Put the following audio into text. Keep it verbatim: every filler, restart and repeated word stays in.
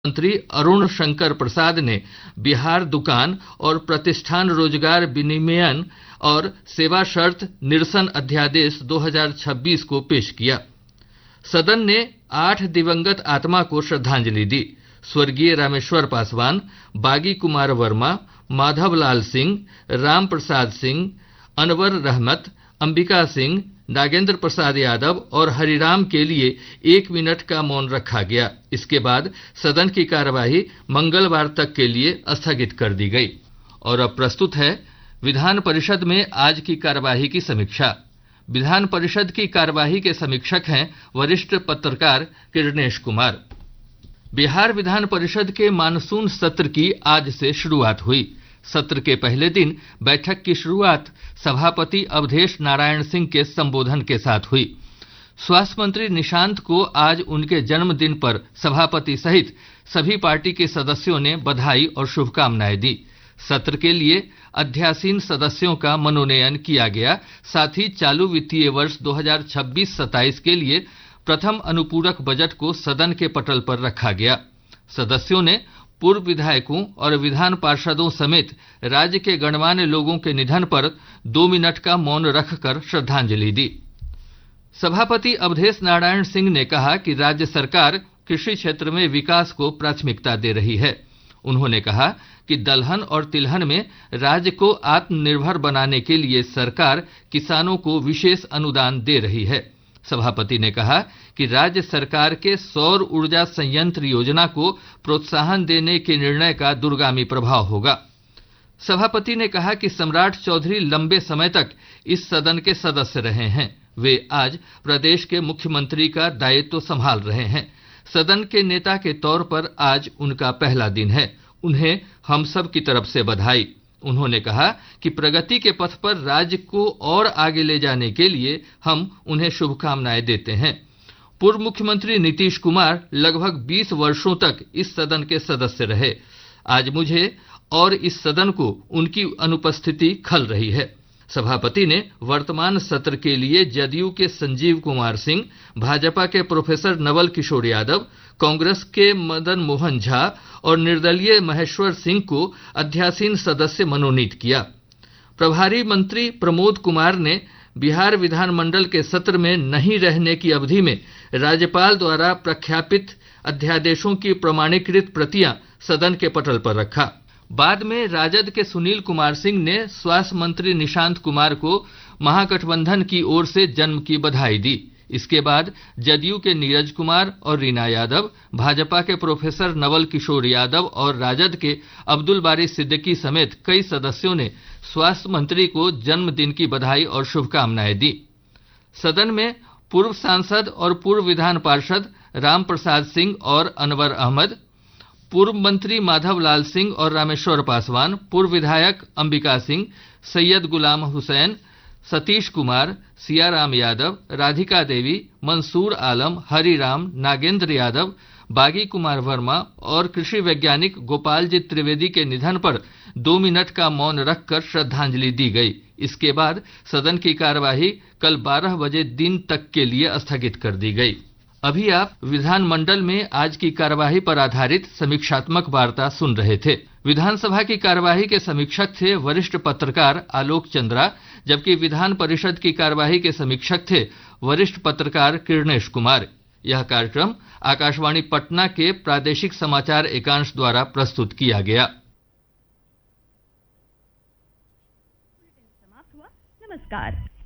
मंत्री अरुण शंकर प्रसाद ने बिहार दुकान और प्रतिष्ठान रोजगार विनियमन और सेवा शर्त निरसन अध्यादेश दो हज़ार छब्बीस को पेश किया। सदन ने आठ दिवंगत आत्मा को श्रद्धांजलि दी। स्वर्गीय रामेश्वर पासवान, बागी कुमार वर्मा, माधवलाल सिंह, राम प्रसाद सिंह, अनवर रहमत, अंबिका सिंह, नागेंद्र प्रसाद यादव और हरिराम के लिए एक मिनट का मौन रखा गया। इसके बाद सदन की कार्यवाही मंगलवार तक के लिए स्थगित कर दी गई। और अब प्रस्तुत है विधान परिषद में आज की कार्यवाही की समीक्षा। विधान परिषद की कार्यवाही के समीक्षक हैं वरिष्ठ पत्रकार किरणेश कुमार। बिहार विधान परिषद के मानसून सत्र की आज से शुरुआत हुई। सत्र के पहले दिन बैठक की शुरुआत सभापति अवधेश नारायण सिंह के संबोधन के साथ हुई। स्वास्थ्य मंत्री निशांत को आज उनके जन्मदिन पर सभापति सहित सभी पार्टी के सदस्यों ने बधाई और शुभकामनाएं दी। सत्र के लिए अध्यासीन सदस्यों का मनोनयन किया गया। साथ ही चालू वित्तीय वर्ष दो हज़ार छब्बीस सत्ताईस के लिए प्रथम अनुपूरक बजट को सदन के पटल पर रखा गया। सदस्यों ने पूर्व विधायकों और विधान पार्षदों समेत राज्य के गणमान्य लोगों के निधन पर दो मिनट का मौन रखकर श्रद्धांजलि दी। सभापति अवधेश नारायण सिंह ने कहा कि राज्य सरकार कृषि क्षेत्र में विकास को प्राथमिकता दे रही है। उन्होंने कहा कि दलहन और तिलहन में राज्य को आत्मनिर्भर बनाने के लिए सरकार किसानों को विशेष अनुदान दे रही है। सभापति ने कहा कि राज्य सरकार के सौर ऊर्जा संयंत्र योजना को प्रोत्साहन देने के निर्णय का दूरगामी प्रभाव होगा। सभापति ने कहा कि सम्राट चौधरी लंबे समय तक इस सदन के सदस्य रहे हैं। वे आज प्रदेश के मुख्यमंत्री का दायित्व संभाल रहे हैं। सदन के नेता के तौर पर आज उनका पहला दिन है। उन्हें हम सब की तरफ से बधाई। उन्होंने कहा कि प्रगति के पथ पर राज्य को और आगे ले जाने के लिए हम उन्हें शुभकामनाएं देते हैं। पूर्व मुख्यमंत्री नीतीश कुमार लगभग बीस वर्षों तक इस सदन के सदस्य रहे। आज मुझे और इस सदन को उनकी अनुपस्थिति खल रही है। सभापति ने वर्तमान सत्र के लिए जदयू के संजीव कुमार सिंह, भाजपा के प्रोफेसर नवल किशोर यादव, कांग्रेस के मदन मोहन झा और निर्दलीय महेश्वर सिंह को अध्यासीन सदस्य मनोनीत किया। प्रभारी मंत्री प्रमोद कुमार ने बिहार विधानमंडल के सत्र में नहीं रहने की अवधि में राज्यपाल द्वारा प्रख्यापित अध्यादेशों की प्रमाणीकृत प्रतियां सदन के पटल पर रखा। बाद में राजद के सुनील कुमार सिंह ने स्वास्थ्य मंत्री निशांत कुमार को महागठबंधन की ओर से जन्म की बधाई दी। इसके बाद जदयू के नीरज कुमार और रीना यादव, भाजपा के प्रोफेसर नवल किशोर यादव और राजद के अब्दुल बारी सिद्दीकी समेत कई सदस्यों ने स्वास्थ्य मंत्री को जन्मदिन की बधाई और शुभकामनाएं दी। सदन में पूर्व सांसद और पूर्व विधान पार्षद राम प्रसाद सिंह और अनवर अहमद, पूर्व मंत्री माधवलाल सिंह और रामेश्वर पासवान, पूर्व विधायक अंबिका सिंह, सैयद गुलाम हुसैन, सतीश कुमार, सियाराम यादव, राधिका देवी, मंसूर आलम, हरिराम, नागेंद्र यादव, बागी कुमार वर्मा और कृषि वैज्ञानिक गोपाल जी त्रिवेदी के निधन पर दो मिनट का मौन रखकर श्रद्धांजलि दी गई। इसके बाद सदन की कार्यवाही कल बारह बजे दिन तक के लिए स्थगित कर दी गई। अभी आप विधानमंडल में आज की कार्यवाही पर आधारित समीक्षात्मक वार्ता सुन रहे थे। विधानसभा की कार्यवाही के समीक्षक थे वरिष्ठ पत्रकार आलोक चंद्रा, जबकि विधान परिषद की कार्यवाही के समीक्षक थे वरिष्ठ पत्रकार किरणेश कुमार। यह कार्यक्रम आकाशवाणी पटना के प्रादेशिक समाचार एकांश द्वारा प्रस्तुत किया गया। नमस्कार,